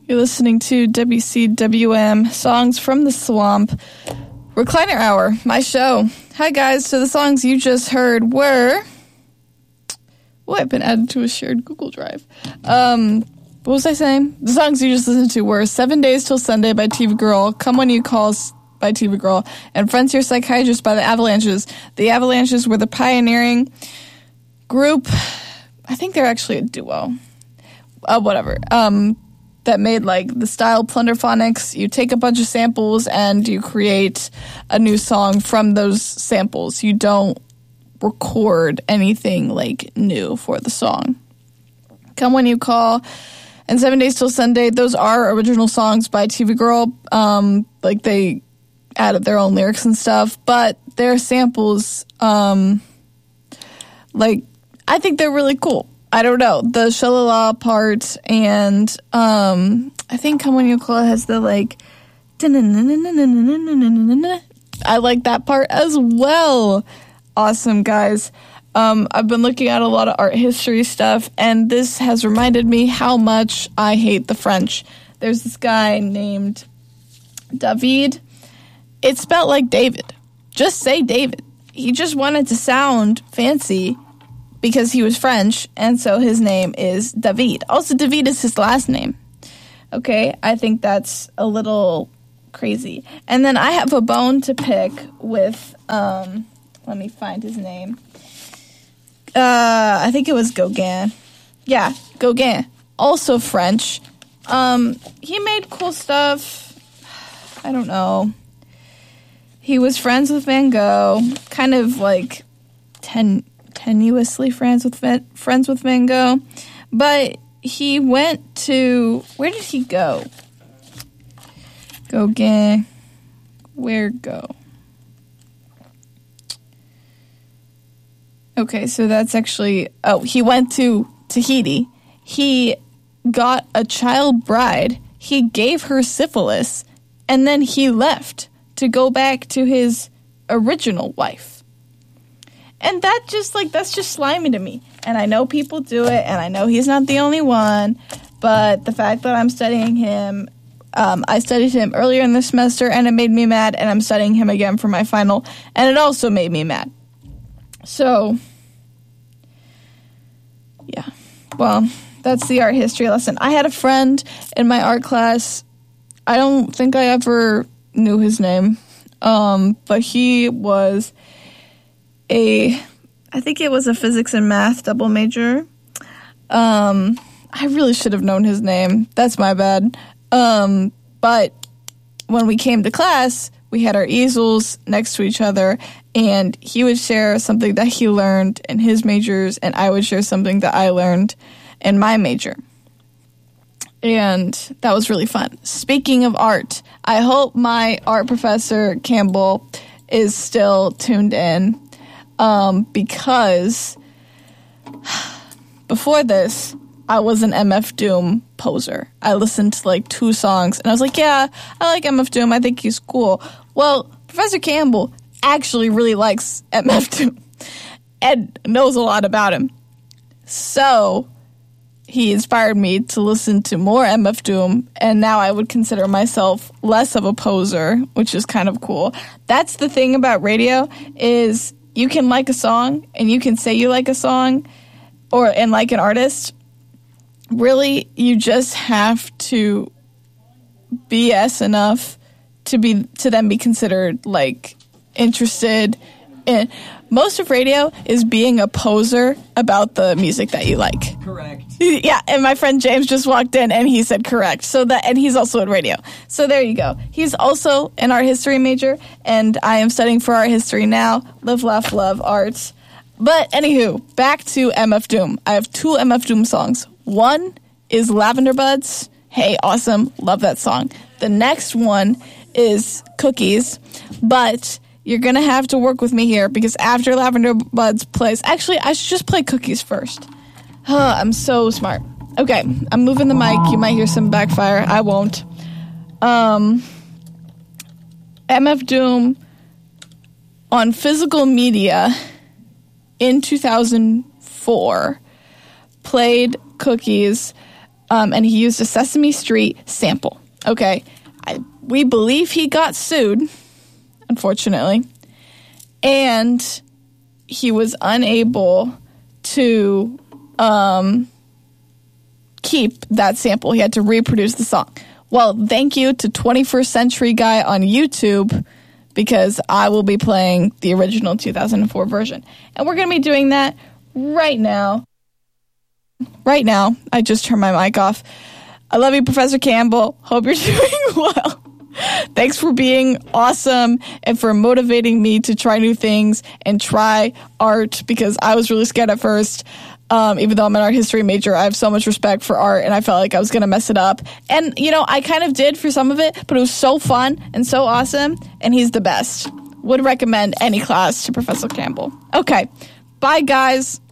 You're listening to WCWM, Songs from the Swamp, Recliner Hour, my show. Hi guys, so the songs you just heard were... I've been added to a shared Google Drive. What was I saying? The songs you just listened to were 7 Days Till Sunday by TV Girl, Come When You Call by TV Girl, and Frontier Psychiatrist by the Avalanches. The Avalanches were the pioneering group. I think they're actually a duo. That made like the style Plunderphonics. You take a bunch of samples and you create a new song from those samples. You don't record anything like new for the song. Come When You Call and 7 Days Till Sunday, those are original songs by TV Girl. Like they added their own lyrics and stuff, but their samples, I think they're really cool. I don't know, the shalala part, and I think Come When You Call has the like, I like that part as well. Awesome, guys. I've been looking at a lot of art history stuff, and this has reminded me how much I hate the French. There's this guy named David. It's spelled like David. Just say David. He just wanted to sound fancy because he was French, and so his name is David. Also, David is his last name. Okay, I think that's a little crazy. And then I have a bone to pick with, let me find his name. I think it was Gauguin. Yeah, Gauguin. Also French. He made cool stuff. I don't know. He was friends with Van Gogh. Kind of like tenuously friends with Van Gogh. But he went to... Where did he go? Gauguin. Where go? Okay, so that's actually... Oh, he went to Tahiti. He got a child bride. He gave her syphilis. And then he left to go back to his original wife. And that's just slimy to me. And I know people do it, and I know he's not the only one. But the fact that I'm studying him... I studied him earlier in the semester, and it made me mad. And I'm studying him again for my final, and it also made me mad. So, yeah. Well, that's the art history lesson. I had a friend in my art class. I don't think I ever knew his name. But he was I think it was a physics and math double major. I really should have known his name. That's my bad. But when we came to class, we had our easels next to each other, and he would share something that he learned in his majors, and I would share something that I learned in my major. And that was really fun. Speaking of art, I hope my art professor, Campbell, is still tuned in, because before this, I was an MF Doom poser. I listened to like 2 songs, and I was like, yeah, I like MF Doom. I think he's cool. Well, Professor Campbell actually really likes MF Doom and knows a lot about him. So he inspired me to listen to more MF Doom, and now I would consider myself less of a poser, which is kind of cool. That's the thing about radio, is you can like a song, and you can say you like a song, and like an artist. Really, you just have to BS enough to then be considered like interested in. Most of radio is being a poser about the music that you like. Correct. Yeah, and my friend James just walked in and he said correct. And he's also in radio. So there you go. He's also an art history major, and I am studying for art history now. Live, laugh, love, art. But anywho, back to MF Doom. I have 2 MF Doom songs. One is Lavender Buds. Hey, awesome. Love that song. The next one is Cookies. But you're going to have to work with me here, because after Lavender Buds plays... Actually, I should just play Cookies first. I'm so smart. Okay, I'm moving the mic. You might hear some backfire. I won't. MF Doom on Physical Media in 2004 played Cookies and he used a Sesame Street sample. Okay, we believe he got sued, unfortunately, and he was unable to keep that sample. He had to reproduce the song. Well, thank you to 21st Century Guy on YouTube, because I will be playing the original 2004 version. And we're going to be doing that right now. Right now. I just turned my mic off. I love you, Professor Campbell. Hope you're doing well. Thanks for being awesome and for motivating me to try new things and try art, because I was really scared at first. Even though I'm an art history major, I have so much respect for art, and I felt like I was going to mess it up. And, I kind of did for some of it, but it was so fun and so awesome, and he's the best. Would recommend any class to Professor Campbell. Okay, bye, guys.